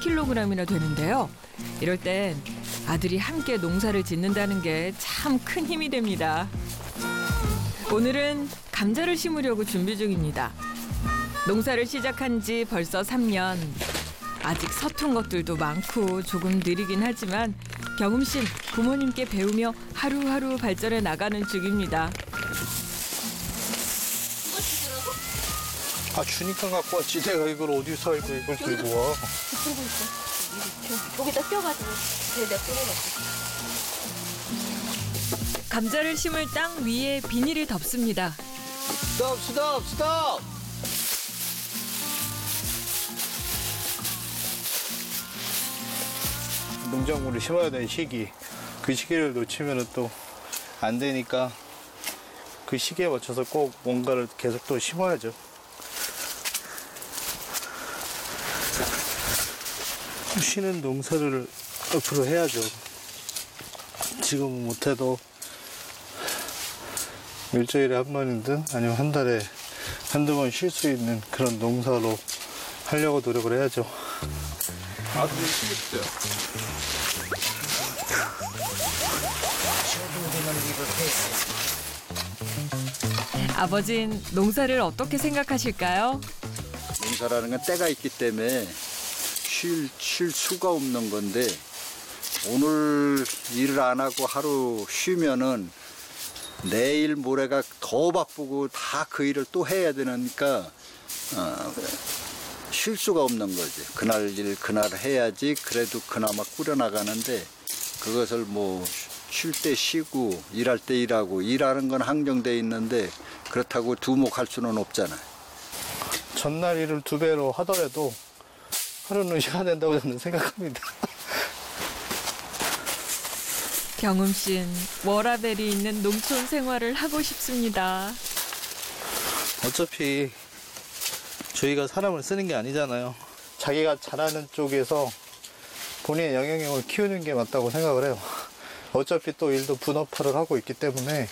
10kg이나 되는데요. 이럴 땐 아들이 함께 농사를 짓는다는 게 참 큰 힘이 됩니다. 오늘은 감자를 심으려고 준비 중입니다. 농사를 시작한 지 벌써 3년. 아직 서툰 것들도 많고 조금 느리긴 하지만 경음신 부모님께 배우며 하루하루 발전해 나가는 중입니다. 아, 주니까 갖고 왔지. 내가 이걸 어디서 알고 이걸 들고 와. 들고 있어. 여기다 껴가지고 내가 껴가지고. 감자를 심을 땅 위에 비닐을 덮습니다. 스톱! 농작물을 심어야 되는 시기. 그 시기를 놓치면 또 안 되니까 그 시기에 맞춰서 꼭 뭔가를 계속 또 심어야죠. 쉬는 농사를 앞으로 해야죠. 지금은 못해도 일주일에 한 번이든 아니면 한 달에 한두 번 쉴 수 있는 그런 농사로 하려고 노력을 해야죠. 아들이 쉬겠어요. 아버진 농사를 어떻게 생각하실까요? 농사라는 건 때가 있기 때문에 쉴 수가 없는 건데 오늘 일을 안 하고 하루 쉬면은 내일 모레가 더 바쁘고 다 그 일을 또 해야 되니까 쉴 수가 없는 거지. 그날 일 그날 해야지 그래도 그나마 꾸려나가는데 그것을 뭐 쉴 때 쉬고 일할 때 일하고 일하는 건 한정돼 있는데 그렇다고 두목할 수는 없잖아요. 전날 일을 2배로 하더라도 하루는 쉬어야 된다고 저는 생각합니다. 경음신 워라벨이 있는 농촌 생활을 하고 싶습니다. 어차피 저희가 사람을 쓰는 게 아니잖아요. 자기가 잘하는 쪽에서 본인의 영향력을 키우는 게 맞다고 생각을 해요. 어차피 또 일도 분업화를 하고 있기 때문에.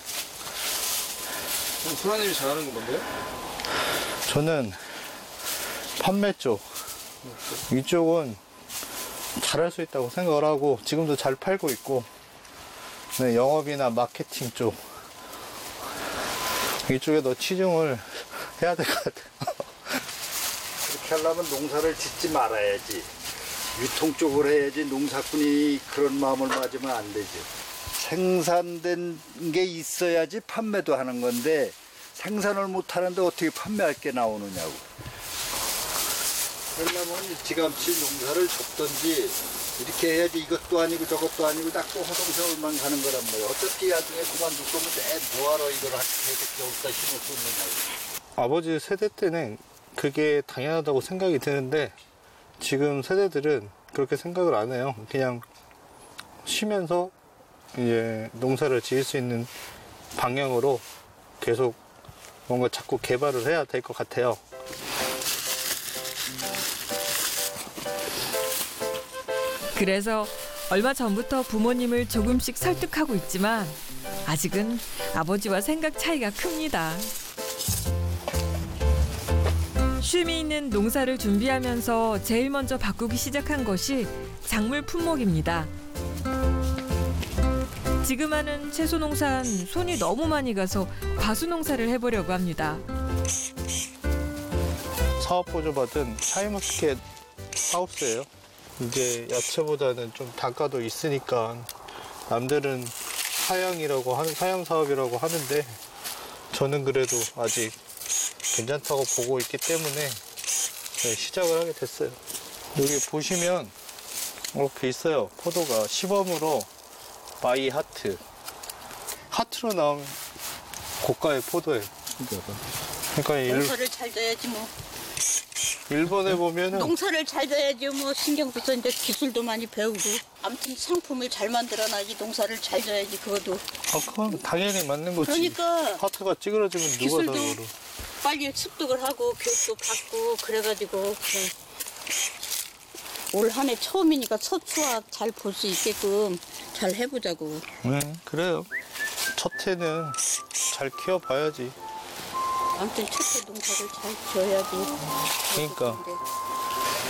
그럼 소라님이 잘하는 건 뭔데요? 저는 판매 쪽, 이쪽은 잘할 수 있다고 생각을 하고 지금도 잘 팔고 있고, 네, 영업이나 마케팅 쪽 이쪽에 더 치중을 해야 될 것 같아요. 그렇게 하려면 농사를 짓지 말아야지. 유통 쪽으로 해야지 농사꾼이 그런 마음을 맞으면 안 되죠. 생산된 게 있어야지 판매도 하는 건데 생산을 못 하는데 어떻게 판매할 게 나오느냐고. 그러려면 지감치 농사를 접든지 이렇게 해야지 이것도 아니고 저것도 아니고 딱 또 허송세월만 가는 거란 말이야. 어차피 나중에 그만둘 거면 뭐하러 이걸 계속 여기다 심을 수 있느냐고. 아버지 세대 때는 그게 당연하다고 생각이 드는데 지금 세대들은 그렇게 생각을 안 해요. 그냥 쉬면서 이제 농사를 지을 수 있는 방향으로 계속 뭔가 자꾸 개발을 해야 될 것 같아요. 그래서 얼마 전부터 부모님을 조금씩 설득하고 있지만 아직은 아버지와 생각 차이가 큽니다. 쉼이 있는 농사를 준비하면서 제일 먼저 바꾸기 시작한 것이 작물 품목입니다. 지금 하는 채소 농사는 손이 너무 많이 가서 과수 농사를 해보려고 합니다. 사업보조 받은 샤인마스켓 하우스예요. 이제 야채보다는 좀 단가도 있으니까 남들은 사양 사업이라고 하는데 저는 그래도 아직 괜찮다고 보고 있기 때문에 시작을 하게 됐어요. 여기 보시면 이렇게 있어요. 포도가 시범으로 바이 하트로 나오면 고가의 포도예요. 그러니까 농사를 잘 져야지 뭐. 일본에 보면은 농사를 잘 져야지 뭐. 신경 써서 이제 기술도 많이 배우고. 아무튼 상품을 잘 만들어놔야지. 농사를 잘 져야지 그것도. 그건 당연히 맞는 거지. 그러니까 하트가 찌그러지면 누가 기술도 다 그러. 빨리 습득을 하고 교육도 받고 그래가지고 그냥 올 한 해 처음이니까 서추화 잘 볼 수 있게끔 잘 해보자고. 네, 그래요. 첫 해는 잘 키워봐야지. 아무튼 첫해 농사를 잘 지어야지. 그러니까